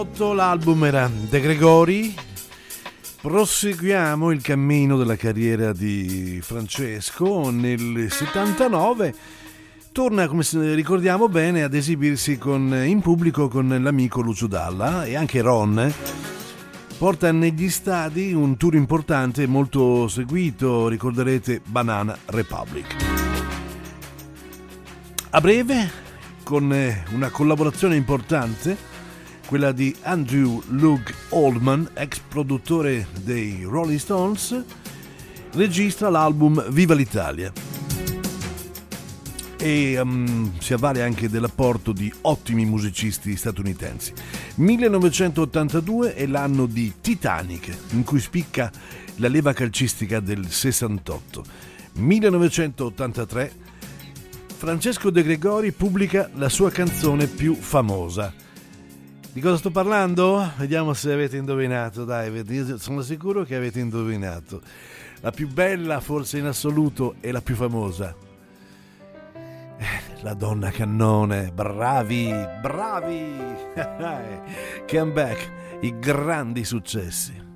L'album era De Gregori. Proseguiamo il cammino della carriera di Francesco. Nel 79 torna, come ricordiamo bene, ad esibirsi in pubblico con l'amico Lucio Dalla e anche Ron. Porta negli stadi un tour importante e molto seguito, ricorderete Banana Republic. A breve, con una collaborazione importante, quella di Andrew Loog Oldham, ex produttore dei Rolling Stones, registra l'album Viva l'Italia e si avvale anche dell'apporto di ottimi musicisti statunitensi. 1982 è l'anno di Titanic, in cui spicca la leva calcistica del 68. 1983 Francesco De Gregori pubblica la sua canzone più famosa. Di cosa sto parlando? Vediamo se avete indovinato. Dai, io sono sicuro che avete indovinato. La più bella, forse in assoluto, e la più famosa. La donna cannone. Bravi! Come back, i grandi successi.